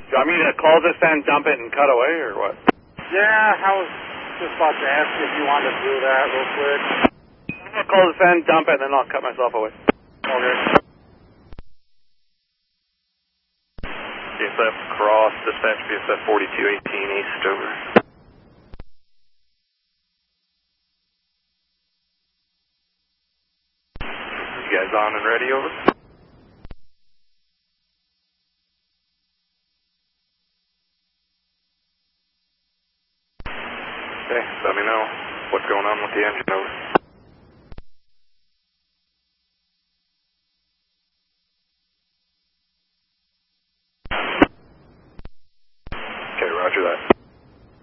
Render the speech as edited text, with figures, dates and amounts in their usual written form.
you want me to close this and dump it and cut away, or what? Yeah, I was just about to ask you if you wanted to do that real quick. I'm going to close this and dump it, and then I'll cut myself away. Okay. BSF cross, dispatch BSF 4218 east, over. You guys on and ready, over? Okay, let me know what's going on with the engine, over.